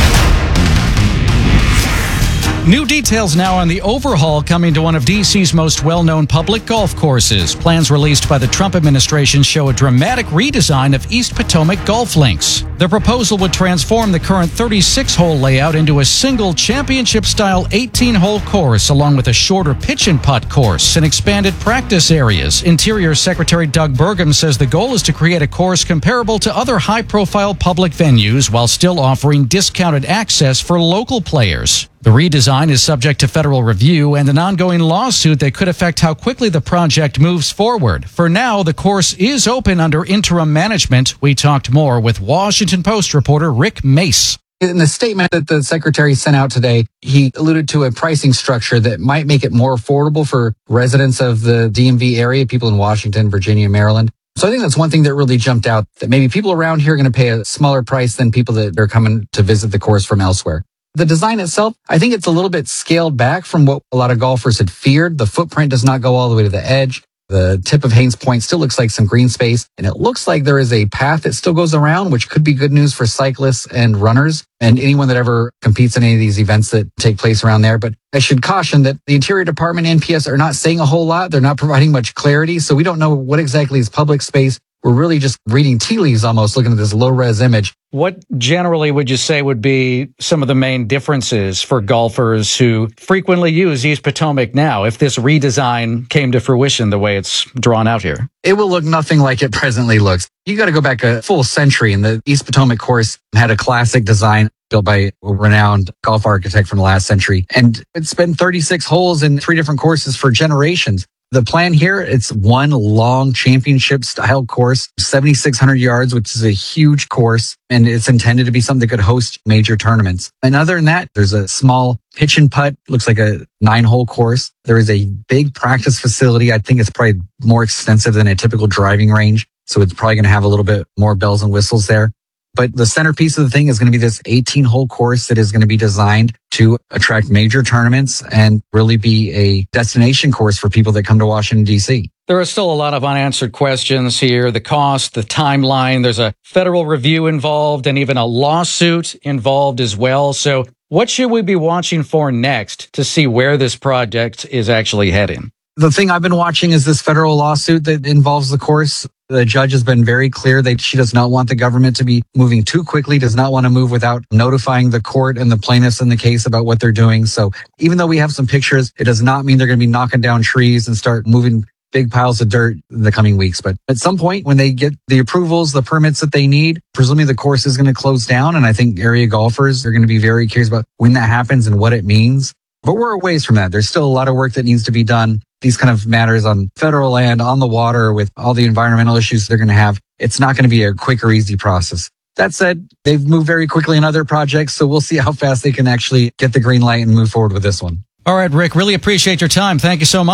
New details now on the overhaul coming to one of D C's most well-known public golf courses. Plans released by the Trump administration show a dramatic redesign of East Potomac golf links. The proposal would transform the current thirty-six hole layout into a single championship-style eighteen hole course, along with a shorter pitch and putt course and expanded practice areas. Interior Secretary Doug Burgum says the goal is to create a course comparable to other high-profile public venues while still offering discounted access for local players. The redesign is subject to federal review and an ongoing lawsuit that could affect how quickly the project moves forward. For now, the course is open under interim management. We talked more with Washington Post reporter Rick Mace. In the statement that the secretary sent out today, he alluded to a pricing structure that might make it more affordable for residents of the D M V area, people in Washington, Virginia, Maryland. So I think that's one thing that really jumped out, that maybe people around here are going to pay a smaller price than people that are coming to visit the course from elsewhere. The design itself, I think it's a little bit scaled back from what a lot of golfers had feared. The footprint does not go all the way to the edge. The tip of Haynes Point still looks like some green space, and it looks like there is a path that still goes around, which could be good news for cyclists and runners and anyone that ever competes in any of these events that take place around there. But I should caution that the Interior Department and N P S are not saying a whole lot. They're not providing much clarity, so we don't know what exactly is public space. We're really just reading tea leaves almost, looking at this low-res image. What generally would you say would be some of the main differences for golfers who frequently use East Potomac now if this redesign came to fruition the way it's drawn out here? It will look nothing like it presently looks. You got to go back a full century, and the East Potomac course had a classic design built by a renowned golf architect from the last century. And it's been thirty-six holes in three different courses for generations. The plan here, it's one long championship style course, seventy-six hundred yards, which is a huge course, and it's intended to be something that could host major tournaments. And other than that, there's a small pitch and putt, looks like a nine hole course. There is a big practice facility. I think it's probably more extensive than a typical driving range. So it's probably going to have a little bit more bells and whistles there. But the centerpiece of the thing is going to be this eighteen hole course that is going to be designed to attract major tournaments and really be a destination course for people that come to Washington, D C. There are still a lot of unanswered questions here. The cost, the timeline, there's a federal review involved and even a lawsuit involved as well. So what should we be watching for next to see where this project is actually heading? The thing I've been watching is this federal lawsuit that involves the course. The judge has been very clear that she does not want the government to be moving too quickly, does not want to move without notifying the court and the plaintiffs in the case about what they're doing. So even though we have some pictures, it does not mean they're going to be knocking down trees and start moving big piles of dirt in the coming weeks. But at some point, when they get the approvals, the permits that they need, presumably the course is going to close down. And I think area golfers are going to be very curious about when that happens and what it means. But we're a ways from that. There's still a lot of work that needs to be done. These kind of matters on federal land, on the water, with all the environmental issues they're going to have, it's not going to be a quick or easy process. That said, they've moved very quickly in other projects, so we'll see how fast they can actually get the green light and move forward with this one. All right, Rick, really appreciate your time. Thank you so much.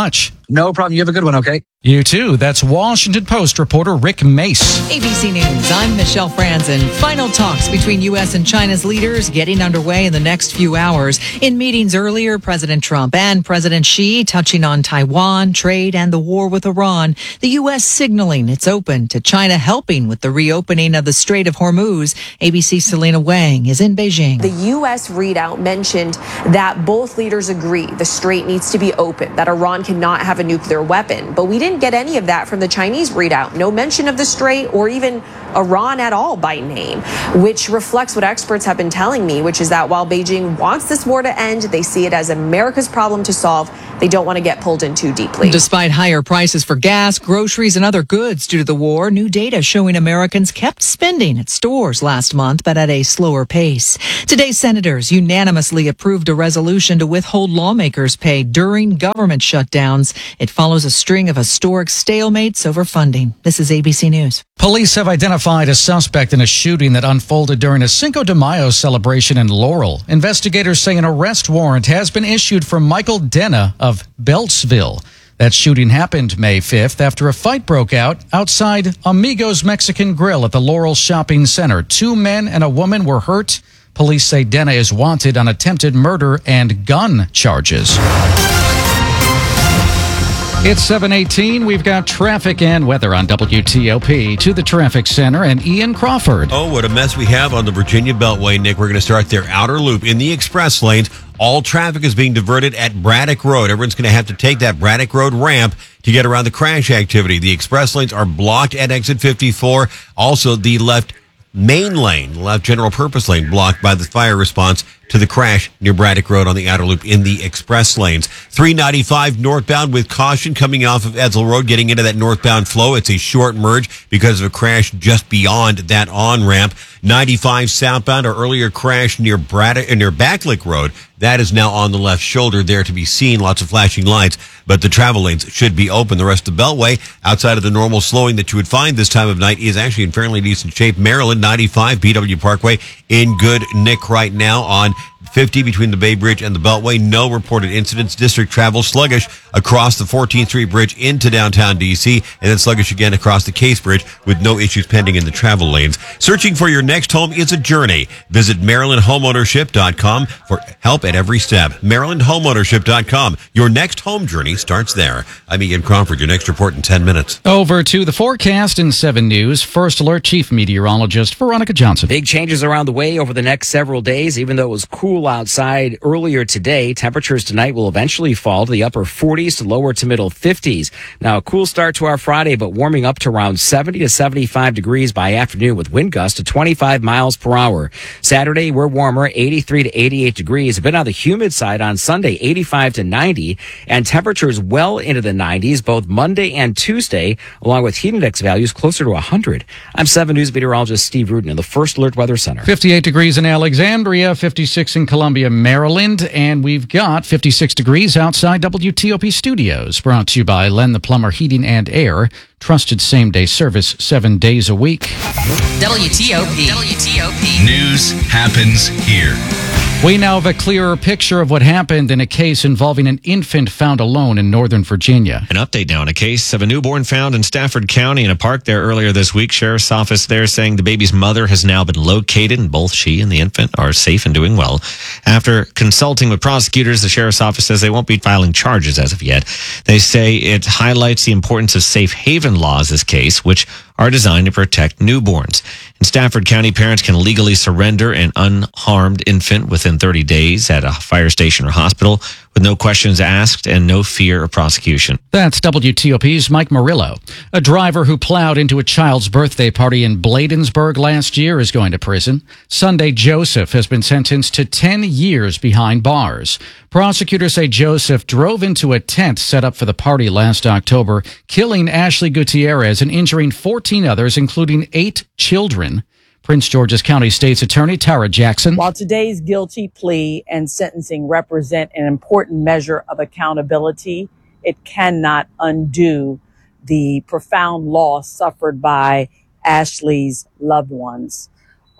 No problem. You have a good one, okay? You too. That's Washington Post reporter Rick Mace. A B C News, I'm Michelle Franzen. Final talks between U S and China's leaders getting underway in the next few hours. In meetings earlier, President Trump and President Xi touching on Taiwan, trade, and the war with Iran. The U S signaling it's open to China helping with the reopening of the Strait of Hormuz. A B C's Selena Wang is in Beijing. The U S readout mentioned that both leaders agree the strait needs to be open, that Iran cannot have a nuclear weapon. But we didn't get any of that from the Chinese readout. No mention of the strait or even Iran at all by name, which reflects what experts have been telling me, which is that while Beijing wants this war to end, they see it as America's problem to solve. They don't want to get pulled in too deeply. Despite higher prices for gas, groceries, and other goods due to the war, new data showing Americans kept spending at stores last month, but at a slower pace. Today, senators unanimously approved a resolution to withhold lawmakers' pay during government shutdowns. It follows a string of historic stalemates over funding. This is A B C News. Police have identified a suspect in a shooting that unfolded during a Cinco de Mayo celebration in Laurel. Investigators say an arrest warrant has been issued for Michael Denna of Beltsville. That shooting happened May fifth after a fight broke out outside Amigos Mexican Grill at the Laurel Shopping Center. Two men and a woman were hurt. Police say Denna is wanted on attempted murder and gun charges. It's seven eighteen. We've got traffic and weather on W T O P. To the traffic center and Ian Crawford. Oh, what a mess we have on the Virginia Beltway, Nick. We're going to start their outer loop in the express lanes. All traffic is being diverted at Braddock Road. Everyone's going to have to take that Braddock Road ramp to get around the crash activity. The express lanes are blocked at exit fifty-four. Also, the left main lane, left general purpose lane, blocked by the fire response to the crash near Braddock Road on the outer loop in the express lanes. three ninety-five northbound with caution coming off of Edsel Road, getting into that northbound flow. It's a short merge because of a crash just beyond that on-ramp. ninety-five southbound, or earlier crash near Braddock, near Backlick Road. That is now on the left shoulder there to be seen. Lots of flashing lights, but the travel lanes should be open. The rest of the Beltway, outside of the normal slowing that you would find this time of night, is actually in fairly decent shape. Maryland, ninety-five, B W Parkway in good nick right now on fifty between the Bay Bridge and the Beltway. No reported incidents. District travel sluggish across the fourteenth Street Bridge into downtown D C, and then sluggish again across the Case Bridge with no issues pending in the travel lanes. Searching for your next home is a journey. Visit Maryland Homeownership dot com for help at every step. Maryland Homeownership dot com. Your next home journey starts there. I'm Ian Crawford. Your next report in ten minutes. Over to the forecast in seven News. First Alert Chief Meteorologist Veronica Johnson. Big changes around the way over the next several days. Even though it was cool outside earlier today, temperatures tonight will eventually fall to the upper forties to lower to middle fifties. Now, a cool start to our Friday, but warming up to around seventy to seventy-five degrees by afternoon with wind gusts to twenty-five miles per hour. Saturday, we're warmer, eighty-three to eighty-eight degrees. A bit on the humid side on Sunday, eighty-five to ninety, and temperatures well into the nineties both Monday and Tuesday, along with heat index values closer to one hundred. I'm seven News meteorologist Steve Rudin in the First Alert Weather Center. fifty-eight degrees in Alexandria, fifty-six in Columbia, Maryland, and we've got fifty-six degrees outside W T O P studios. Brought to you by Len the Plumber Heating and Air. Trusted same-day service seven days a week. W T O P. W T O P. News happens here. We now have a clearer picture of what happened in a case involving an infant found alone in Northern Virginia. An update now on a case of a newborn found in Stafford County in a park there earlier this week. Sheriff's office there saying the baby's mother has now been located and both she and the infant are safe and doing well. After consulting with prosecutors, the sheriff's office says they won't be filing charges as of yet. They say it highlights the importance of safe haven laws, this case, which are designed to protect newborns. In Stafford County, parents can legally surrender an unharmed infant within thirty days at a fire station or hospital with no questions asked and no fear of prosecution. That's W T O P's Mike Murillo. A driver who plowed into a child's birthday party in Bladensburg last year is going to prison. Sunday Joseph has been sentenced to ten years behind bars. Prosecutors say Joseph drove into a tent set up for the party last October, killing Ashley Gutierrez and injuring fourteen others, including eight children. Prince George's County State's Attorney Tara Jackson. While today's guilty plea and sentencing represent an important measure of accountability, it cannot undo the profound loss suffered by Ashley's loved ones.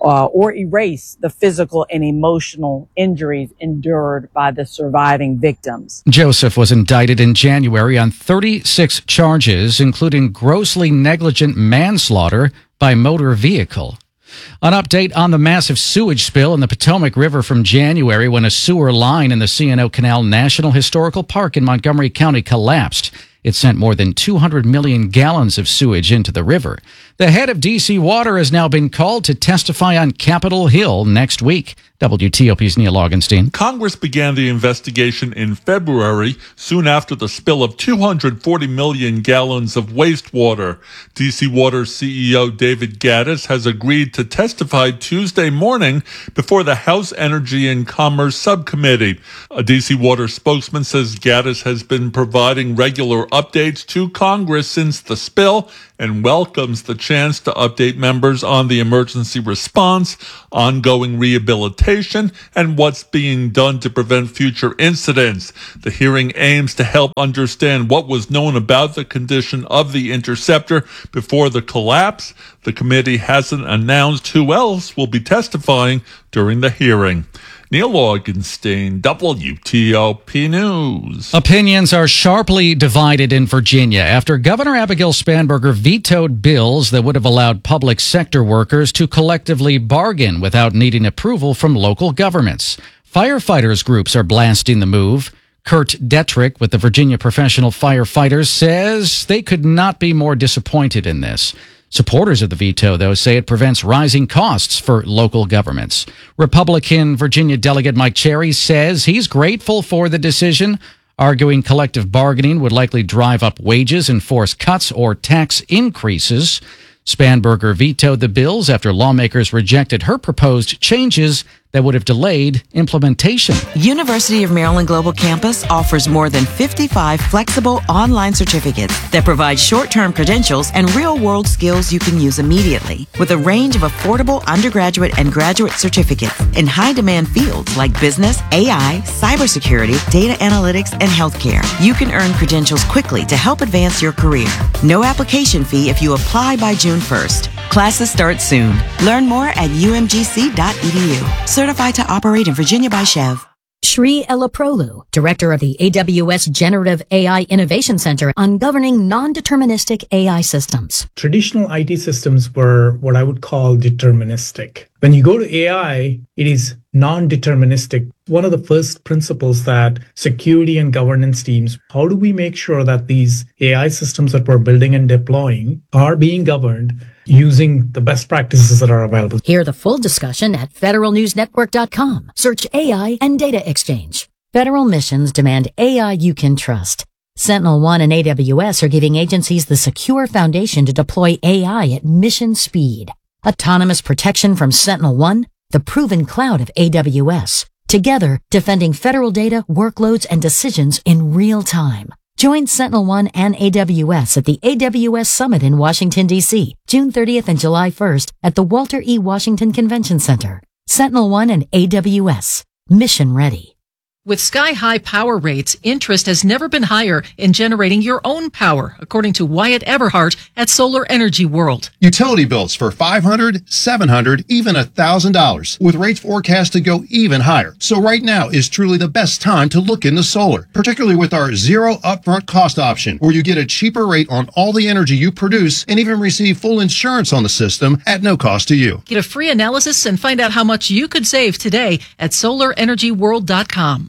uh, or erase the physical and emotional injuries endured by the surviving victims. Joseph was indicted in January on thirty-six charges, including grossly negligent manslaughter by motor vehicle. An update on the massive sewage spill in the Potomac River from January when a sewer line in the C and O Canal National Historical Park in Montgomery County collapsed. It sent more than two hundred million gallons of sewage into the river. The head of D C Water has now been called to testify on Capitol Hill next week. W T O P's Neil Augenstein. Congress began the investigation in February, soon after the spill of two hundred forty million gallons of wastewater. D C Water C E O David Gaddis has agreed to testify Tuesday morning before the House Energy and Commerce Subcommittee. A D C Water spokesman says Gaddis has been providing regular updates to Congress since the spill and welcomes the chance to update members on the emergency response, ongoing rehabilitation, and what's being done to prevent future incidents. The hearing aims to help understand what was known about the condition of the interceptor before the collapse. The committee hasn't announced who else will be testifying during the hearing. Neil Augenstein, W T O P News. Opinions are sharply divided in Virginia after Governor Abigail Spanberger vetoed bills that would have allowed public sector workers to collectively bargain without needing approval from local governments. Firefighters groups are blasting the move. Kurt Detrick with the Virginia Professional Firefighters says they could not be more disappointed in this. Supporters of the veto, though, say it prevents rising costs for local governments. Republican Virginia Delegate Mike Cherry says he's grateful for the decision, arguing collective bargaining would likely drive up wages and force cuts or tax increases. Spanberger vetoed the bills after lawmakers rejected her proposed changes that would have delayed implementation. University of Maryland Global Campus offers more than fifty-five flexible online certificates that provide short-term credentials and real-world skills you can use immediately. With a range of affordable undergraduate and graduate certificates in high-demand fields like business, A I, cybersecurity, data analytics, and healthcare, you can earn credentials quickly to help advance your career. No application fee if you apply by June first. Classes start soon. Learn more at u m g c dot e d u. Certified to operate in Virginia by Chev. Shri Elaprolu, director of the A W S Generative A I Innovation Center on governing non-deterministic A I systems. Traditional I T systems were what I would call deterministic. When you go to A I, it is non-deterministic. One of the first principles that security and governance teams, how do we make sure that these A I systems that we're building and deploying are being governed using the best practices that are available? Hear the full discussion at federal news network dot com. Search A I and data exchange. Federal missions demand A I you can trust. SentinelOne and A W S are giving agencies the secure foundation to deploy A I at mission speed. Autonomous protection from SentinelOne, the proven cloud of A W S. Together, defending federal data, workloads, and decisions in real time. Join SentinelOne and A W S at the A W S Summit in Washington, D C, June thirtieth and July first at the Walter E. Washington Convention Center. SentinelOne and A W S. Mission ready. With sky-high power rates, interest has never been higher in generating your own power, according to Wyatt Everhart at Solar Energy World. Utility bills for five hundred dollars, seven hundred dollars, even one thousand dollars, with rates forecast to go even higher. So right now is truly the best time to look into solar, particularly with our zero upfront cost option, where you get a cheaper rate on all the energy you produce and even receive full insurance on the system at no cost to you. Get a free analysis and find out how much you could save today at solar energy world dot com.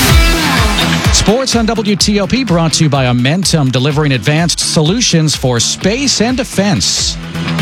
Sports on W T O P brought to you by Amentum, delivering advanced solutions for space and defense.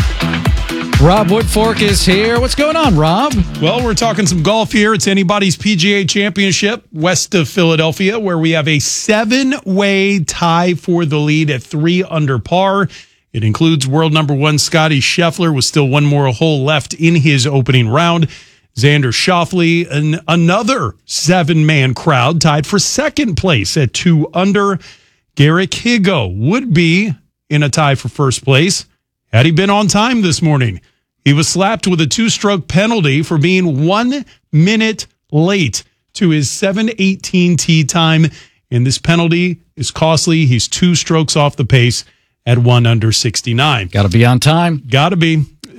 Rob Woodfork is here. What's going on, Rob? Well, we're talking some golf here. It's anybody's P G A Championship west of Philadelphia, where we have a seven-way tie for the lead at three under par. It includes world number one Scotty Scheffler with still one more hole left in his opening round. Xander Schauffele, and another seven-man crowd tied for second place at two under. Garrick Higgo would be in a tie for first place had he been on time this morning. He was slapped with a two-stroke penalty for being one minute late to his seven eighteen tee time, and this penalty is costly. He's two strokes off the pace at one under sixty-nine. Got to be on time. Got to be.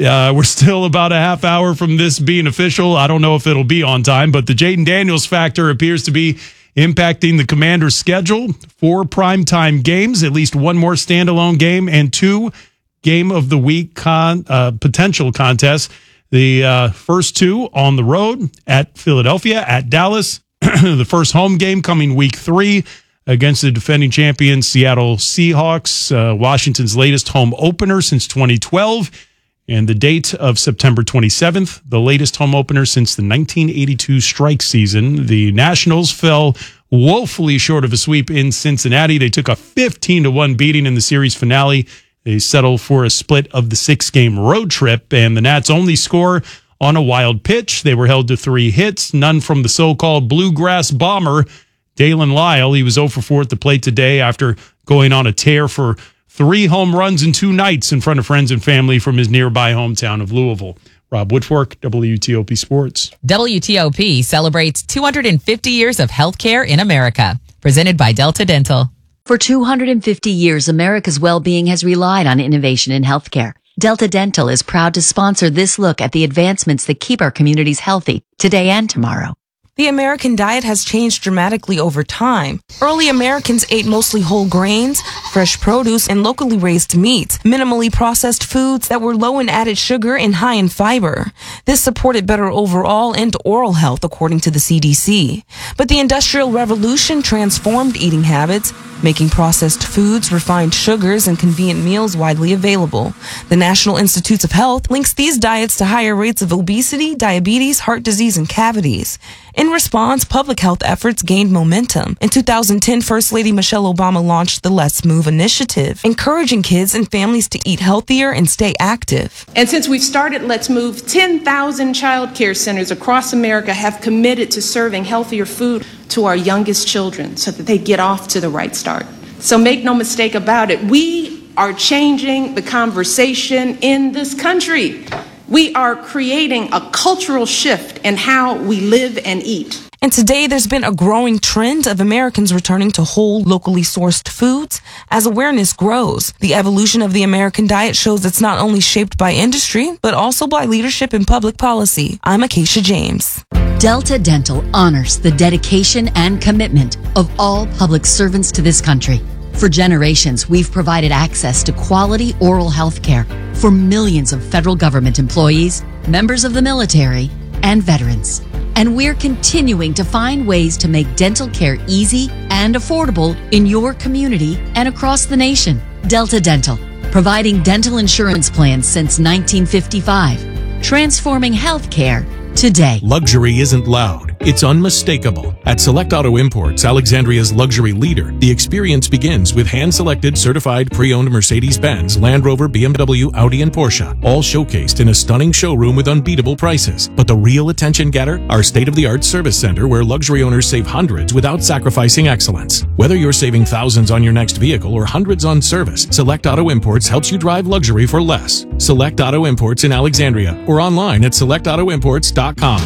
Uh, we're still about a half hour from this being official. I don't know if it'll be on time, but the Jaden Daniels factor appears to be impacting the Commanders' schedule. Four primetime games, at least one more standalone game, and two game of the week con, uh, potential contests. The uh, first two on the road at Philadelphia, at Dallas. The first home game coming week three against the defending champion Seattle Seahawks, uh, Washington's latest home opener since twenty twelve. And the date of September twenty-seventh, the latest home opener since the nineteen eighty-two strike season. The Nationals fell woefully short of a sweep in Cincinnati. They took a fifteen to one beating in the series finale. They settled for a split of the six-game road trip, and the Nats only score on a wild pitch. They were held to three hits, none from the so-called bluegrass bomber, Dalen Lyle. He was oh for four at the plate today after going on a tear for three home runs in two nights in front of friends and family from his nearby hometown of Louisville. Rob Woodfork, W T O P Sports. W T O P celebrates two hundred fifty years of healthcare in America. Presented by Delta Dental. For two hundred fifty years, America's well-being has relied on innovation in healthcare. Delta Dental is proud to sponsor this look at the advancements that keep our communities healthy today and tomorrow. The American diet has changed dramatically over time. Early Americans ate mostly whole grains, fresh produce, and locally raised meats, minimally processed foods that were low in added sugar and high in fiber. This supported better overall and oral health, according to the C D C. But the Industrial Revolution transformed eating habits, making processed foods, refined sugars, and convenient meals widely available. The National Institutes of Health links these diets to higher rates of obesity, diabetes, heart disease, and cavities. In response, public health efforts gained momentum. In two thousand ten, First Lady Michelle Obama launched the Let's Move initiative, encouraging kids and families to eat healthier and stay active. And since we've started Let's Move, ten thousand child care centers across America have committed to serving healthier food to our youngest children so that they get off to the right start. So make no mistake about it, we are changing the conversation in this country. We are creating a cultural shift in how we live and eat. And today there's been a growing trend of Americans returning to whole, locally sourced foods as awareness grows. The evolution of the American diet shows it's not only shaped by industry, but also by leadership and public policy. I'm Acacia James. Delta Dental honors the dedication and commitment of all public servants to this country. For generations, we've provided access to quality oral health care for millions of federal government employees, members of the military, and veterans. And we're continuing to find ways to make dental care easy and affordable in your community and across the nation. Delta Dental, providing dental insurance plans since nineteen fifty-five, transforming healthcare today. Luxury isn't loud, it's unmistakable. At Select Auto Imports, Alexandria's luxury leader, the experience begins with hand-selected, certified, pre-owned Mercedes-Benz, Land Rover, B M W, Audi, and Porsche, all showcased in a stunning showroom with unbeatable prices. But the real attention getter? Our state-of-the-art service center where luxury owners save hundreds without sacrificing excellence. Whether you're saving thousands on your next vehicle or hundreds on service, Select Auto Imports helps you drive luxury for less. Select Auto Imports in Alexandria or online at select auto imports dot com.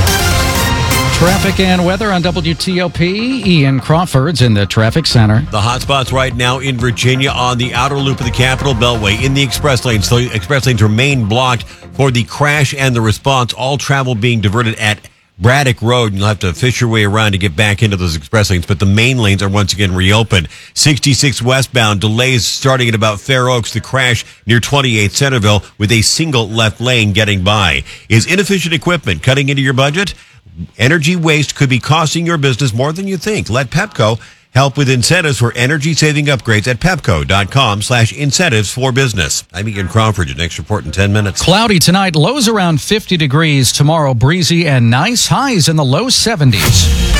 Traffic and weather on W T O P. Ian Crawford's in the traffic center. The hot spots right now in Virginia on the outer loop of the Capitol Beltway in the express lanes. So express lanes remain blocked for the crash and the response. All travel being diverted at Braddock Road. You'll have to fish your way around to get back into those express lanes, but the main lanes are once again reopened. sixty-six westbound, delays starting at about Fair Oaks. The crash near twenty-eighth Centerville with a single left lane getting by. Is inefficient equipment cutting into your budget? Energy waste could be costing your business more than you think. Let Pepco help with incentives for energy-saving upgrades at pepco.com slash incentives for business. I'm Ian Crawford. Your next report in ten minutes. Cloudy tonight, lows around fifty degrees. Tomorrow, breezy and nice, highs in the low seventies.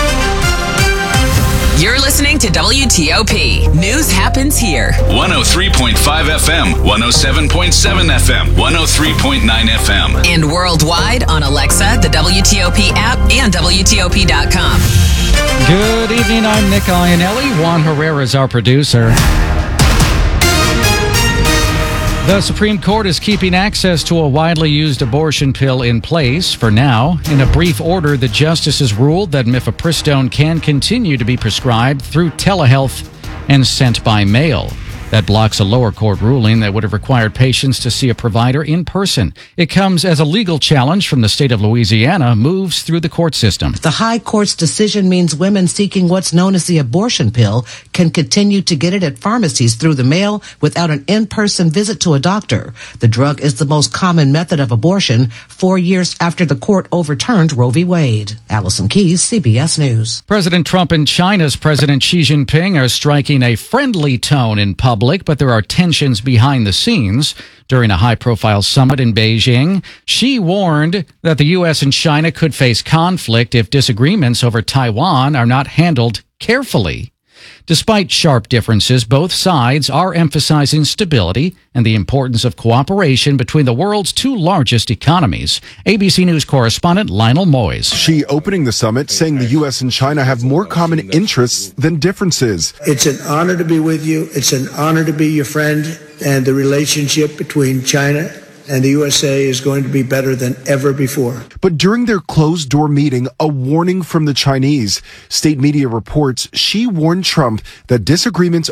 You're listening to W T O P. News happens here. one oh three point five F M, one oh seven point seven F M, one oh three point nine F M. And worldwide on Alexa, the W T O P app, and W T O P dot com. Good evening. I'm Nick Iannelli. Juan Herrera is our producer. The Supreme Court is keeping access to a widely used abortion pill in place for now. In a brief order, the justices ruled that mifepristone can continue to be prescribed through telehealth and sent by mail. That blocks a lower court ruling that would have required patients to see a provider in person. It comes as a legal challenge from the state of Louisiana moves through the court system. The High Court's decision means women seeking what's known as the abortion pill can continue to get it at pharmacies through the mail without an in-person visit to a doctor. The drug is the most common method of abortion four years after the court overturned Roe v. Wade. Allison Keyes, C B S News. President Trump and China's President Xi Jinping are striking a friendly tone in public, but there are tensions behind the scenes. During a high-profile summit in Beijing, Xi warned that the U S and China could face conflict if disagreements over Taiwan are not handled carefully. Despite sharp differences, both sides are emphasizing stability and the importance of cooperation between the world's two largest economies. A B C News correspondent Lionel Moyes. Xi opening the summit saying the U S and China have more common interests than differences. It's an honor to be with you. It's an honor to be your friend. And the relationship between China and the U S A is going to be better than ever before. But during their closed-door meeting, a warning from the Chinese. State media reports Xi warned Trump that disagreements